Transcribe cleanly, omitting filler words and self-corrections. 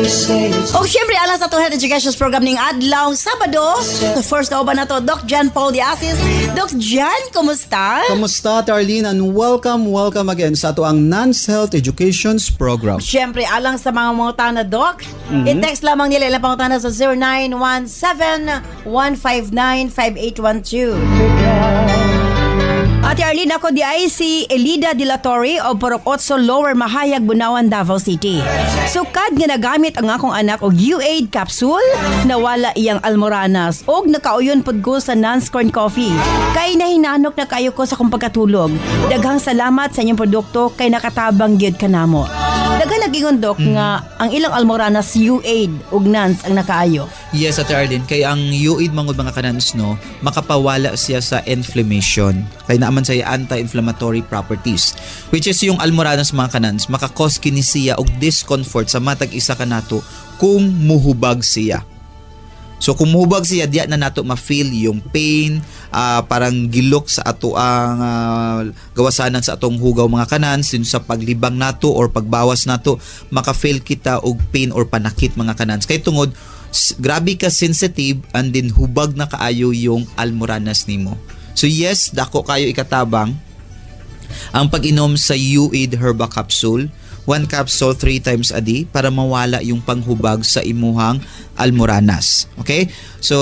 O syempre alang sa Health Education Program ning adlaw Sabado. First na ba na to Doc John Paul Diasis. Doc John, kumusta? Kumusta, Tarlene? And welcome again sa ato ang NANS Health Education's Program. Syempre alang sa mga mangutana, Doc. I-text lamang nila ilang pangutana sa 0917-159-5812. Ate Arlene, ako di ay si Elida de la Torre o Porok Otso, Lower Mahayag, Bunawan, Davao City. Sukad nga nagamit ang akong anak og UAID capsule, nawala iyang almoranas og nakauyon pod ko sa NANS Corn Coffee. Kay nahinanok na kayo ko sa kong pagkatulog. Daghang salamat sa inyong produkto kay nakatabang gyud kanamo. Daghang nagingon, Dok, nga ang ilang almoranas UAID ug NANS ang nakaayo. Yes, Ate Arlene, kay ang UAID mangod mga kanans no, makapawala siya sa inflammation. Kay naaman sa anti-inflammatory properties, which is yung almoranas mga kanans, makakos kini siya og discomfort sa matag isa kanato kung muhubag siya. So kung muhubag siya, diya na nato ma-feel yung pain, parang gilok sa ato ang gawasanan sa atong hugaw mga kanans, sa paglibang nato or pagbawas nato, maka-feel kita og pain or panakit mga kanans. Kay tungod grabe ka sensitive and then hubag na kaayo yung almoranas nimo. So yes, dako kayo ikatabang ang pag-inom sa UAID Herba Capsule. 1 capsule 3 times a day para mawala yung panghubag sa imuhang almoranas. Okay? So